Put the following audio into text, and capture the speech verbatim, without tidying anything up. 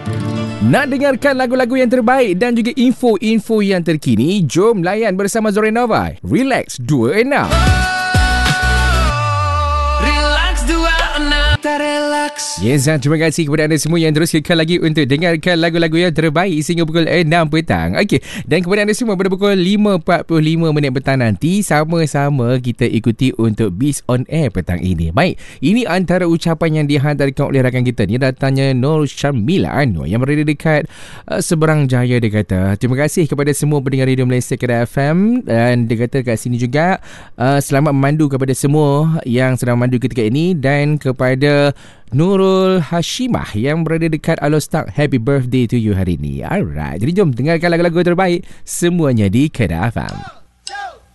Nak dengarkan lagu-lagu yang terbaik dan juga info-info yang terkini? Jom layan bersama Zorenova. Relax dua enam. Relax dua enam. Relax. Yes, terima kasih kepada anda semua yang terus kekal lagi untuk dengarkan lagu-lagu yang terbaik sehingga pukul enam petang. Okey, dan kepada anda semua pada pukul lima empat puluh lima minit petang nanti, sama-sama kita ikuti untuk Biz on Air petang ini. Baik, ini antara ucapan yang dihantarkan oleh rakan kita ni, datangnya Nur Syamila Anwar yang berada dekat uh, Seberang Jaya. Dia kata, terima kasih kepada semua pendengar Radio Malaysia Kedah F M, dan dia kata kat sini juga uh, selamat memandu kepada semua yang sedang memandu ketika ini, dan kepada Nurul Hashimah yang berada dekat Alostak, happy birthday to you hari ini. Alright, jadi jom dengarkan lagu-lagu terbaik semuanya di Kedah F M.